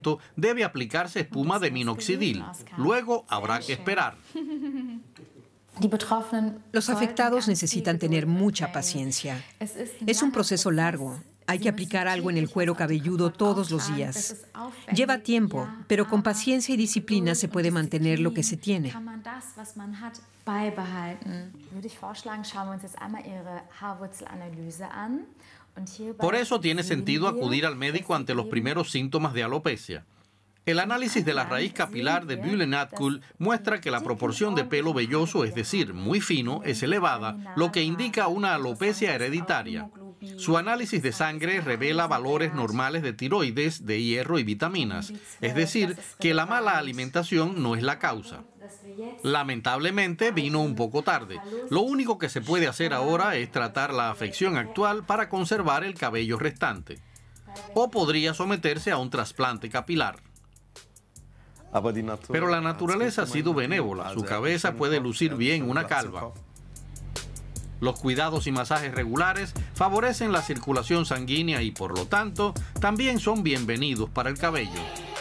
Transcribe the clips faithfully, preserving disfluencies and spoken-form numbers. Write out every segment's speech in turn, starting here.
debe aplicarse espuma de minoxidil. Luego habrá que esperar. Los afectados necesitan tener mucha paciencia. Es un proceso largo. Hay que aplicar algo en el cuero cabelludo todos los días. Lleva tiempo, pero con paciencia y disciplina se puede mantener lo que se tiene. Por eso tiene sentido acudir al médico ante los primeros síntomas de alopecia. El análisis de la raíz capilar de Bühler-Nadkuhl muestra que la proporción de pelo velloso, es decir, muy fino, es elevada, lo que indica una alopecia hereditaria. Su análisis de sangre revela valores normales de tiroides, de hierro y vitaminas, es decir, que la mala alimentación no es la causa. Lamentablemente vino un poco tarde. Lo único que se puede hacer ahora es tratar la afección actual para conservar el cabello restante. O podría someterse a un trasplante capilar. Pero la naturaleza ha sido benévola. Su cabeza puede lucir bien una calva. Los cuidados y masajes regulares favorecen la circulación sanguínea y, por lo tanto, también son bienvenidos para el cabello.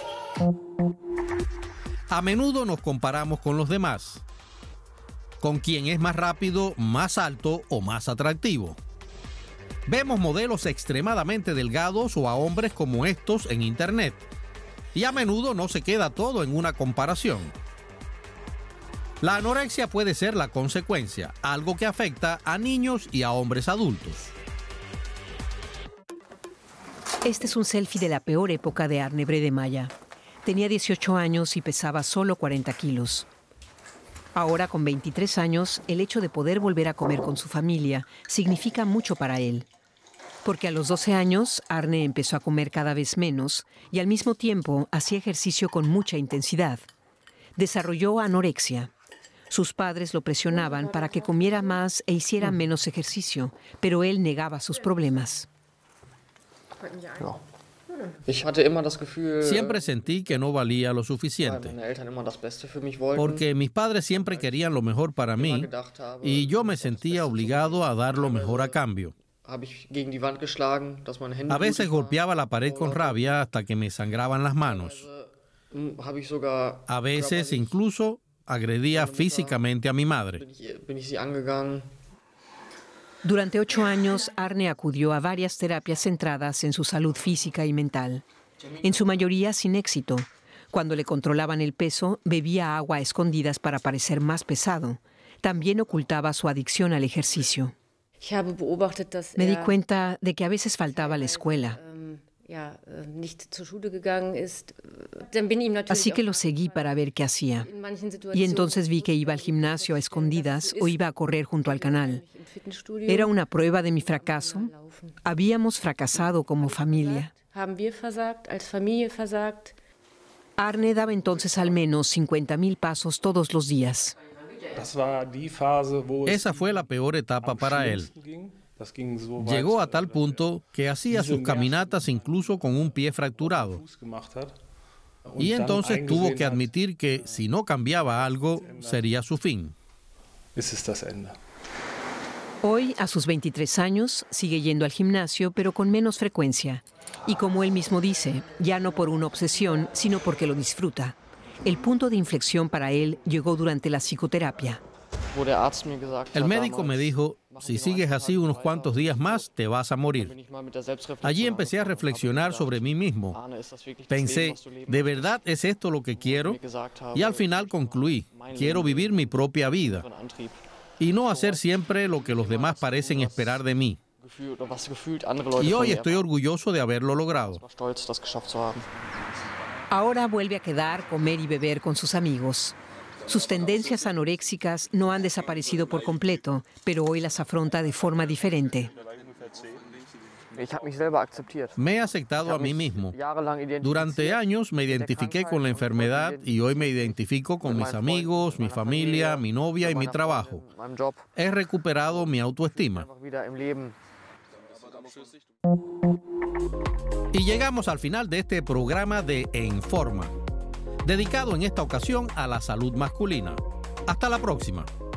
A menudo nos comparamos con los demás. Con quién es más rápido, más alto o más atractivo. Vemos modelos extremadamente delgados o a hombres como estos en Internet. Y a menudo no se queda todo en una comparación. La anorexia puede ser la consecuencia, algo que afecta a niños y a hombres adultos. Este es un selfie de la peor época de Arne Bredemeier. Tenía dieciocho años y pesaba solo cuarenta kilos. Ahora, con veintitrés años, el hecho de poder volver a comer con su familia significa mucho para él. Porque a los doce años, Arne empezó a comer cada vez menos y al mismo tiempo hacía ejercicio con mucha intensidad. Desarrolló anorexia. Sus padres lo presionaban para que comiera más e hiciera menos ejercicio, pero él negaba sus problemas. Siempre sentí que no valía lo suficiente, porque mis padres siempre querían lo mejor para mí y yo me sentía obligado a dar lo mejor a cambio. A veces golpeaba la pared con rabia hasta que me sangraban las manos. A veces incluso agredía físicamente a mi madre. Durante ocho años, Arne acudió a varias terapias centradas en su salud física y mental. En su mayoría sin éxito. Cuando le controlaban el peso, bebía agua a escondidas para parecer más pesado. También ocultaba su adicción al ejercicio. Me di cuenta de que a veces faltaba a la escuela. Así que lo seguí para ver qué hacía. Y entonces vi que iba al gimnasio a escondidas o iba a correr junto al canal. Era una prueba de mi fracaso. Habíamos fracasado como familia. Arne daba entonces al menos cincuenta mil pasos todos los días. Esa fue la peor etapa para él. Llegó a tal punto que hacía sus caminatas incluso con un pie fracturado. Y entonces tuvo que admitir que si no cambiaba algo, sería su fin. Hoy, a sus veintitrés años, sigue yendo al gimnasio, pero con menos frecuencia. Y como él mismo dice, ya no por una obsesión, sino porque lo disfruta. El punto de inflexión para él llegó durante la psicoterapia. El médico me dijo, si sigues así unos cuantos días más, te vas a morir. Allí empecé a reflexionar sobre mí mismo. Pensé, ¿de verdad es esto lo que quiero? Y al final concluí, quiero vivir mi propia vida y no hacer siempre lo que los demás parecen esperar de mí. Y hoy estoy orgulloso de haberlo logrado. Ahora vuelve a quedar, comer y beber con sus amigos. Sus tendencias anoréxicas no han desaparecido por completo, pero hoy las afronta de forma diferente. Me he aceptado a mí mismo. Durante años me identifiqué con la enfermedad y hoy me identifico con mis amigos, mi familia, mi novia y mi trabajo. He recuperado mi autoestima. Y llegamos al final de este programa de En Forma, dedicado en esta ocasión a la salud masculina. Hasta la próxima.